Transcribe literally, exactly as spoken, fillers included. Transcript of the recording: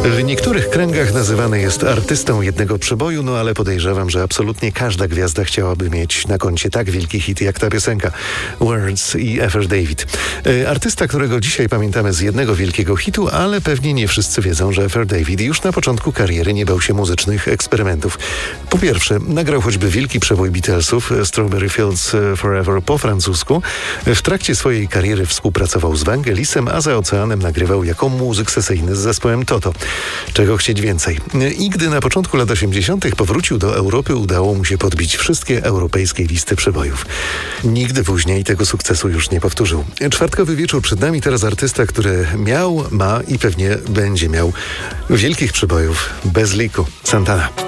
W niektórych kręgach nazywany jest artystą jednego przeboju, no ale podejrzewam, że absolutnie każda gwiazda chciałaby mieć na koncie tak wielki hit jak ta piosenka Words i Efer David. E, artysta, którego dzisiaj pamiętamy z jednego wielkiego hitu, ale pewnie nie wszyscy wiedzą, że Efer David już na początku kariery nie bał się muzycznych eksperymentów. Po pierwsze, nagrał choćby wielki przebój Beatlesów Strawberry Fields Forever po francusku. W trakcie swojej kariery współpracował z Vangelisem, a za oceanem nagrywał jako muzyk sesyjny z zespołem Toto. Czego chcieć więcej? I gdy na początku lat osiemdziesiątych powrócił do Europy, udało mu się podbić wszystkie europejskie listy przebojów. Nigdy później tego sukcesu już nie powtórzył. Czwartkowy wieczór przed nami, teraz artysta, który miał, ma i pewnie będzie miał wielkich przebojów bez liku. Santana.